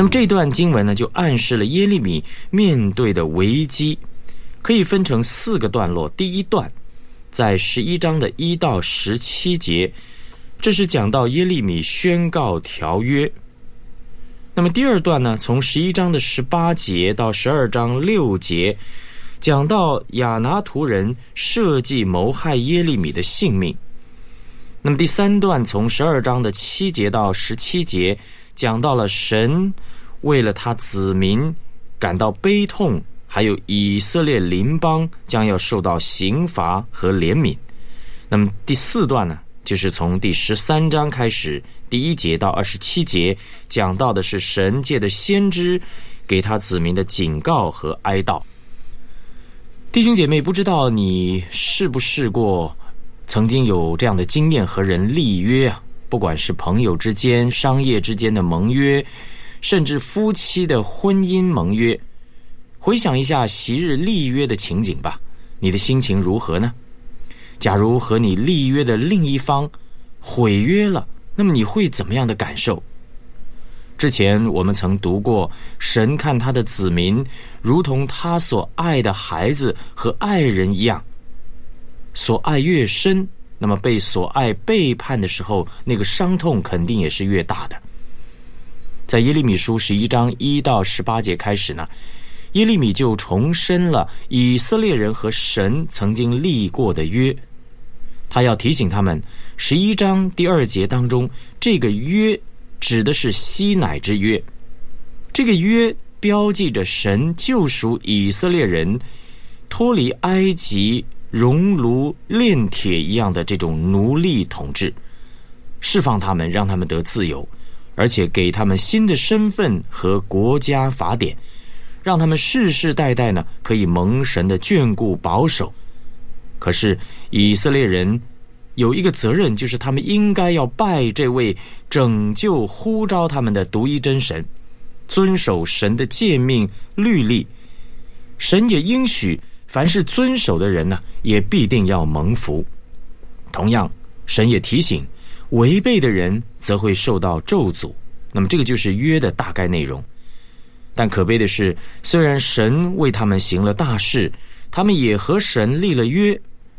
那么这段经文呢，就暗示了耶利米面对的危机，可以分成4个段落。第一段在11章的1到17节，这是讲到耶利米宣告条约。那么第二段呢，从11章的18节到12章6节，讲到亚拿图人设计谋害耶利米的性命。那么第3段从12章的7节到17节，讲到了神为了他子民感到悲痛，还有以色列邻邦将要受到刑罚和怜悯。那么第4段呢，就是从第13章开始，第1节到27节，讲到的是神借的先知给他子民的警告和哀悼。弟兄姐妹，不知道你试不试过曾经有这样的经验，和人立约啊，不管是朋友之间、商业之间的盟约，甚至夫妻的婚姻盟约。回想一下昔日立约的情景吧，你的心情如何呢？假如和你立约的另一方毁约了，那么你会怎么样的感受？之前我们曾读过，神看他的子民如同他所爱的孩子和爱人一样，所爱越深，那么被所爱背叛的时候，那个伤痛肯定也是越大的。在耶利米书11章1到18节开始呢，耶利米就重申了以色列人和神曾经立过的约。他要提醒他们，11章第2节当中，这个约指的是西乃之约。这个约标记着神救赎以色列人脱离埃及熔炉炼铁一样的这种奴隶统治，释放他们，让他们得自由，而且给他们新的身份和国家法典，让他们世世代代呢可以蒙神的眷顾保守。可是以色列人有一个责任，就是他们应该要拜这位拯救呼召他们的独一真神，遵守神的诫命律例。神也应许凡是遵守的人呢，也必定要蒙福。同样，神也提醒违背的人则会受到咒诅。那么这个就是约的大概内容。但可悲的是，虽然神为他们行了大事，他们也和神立了约，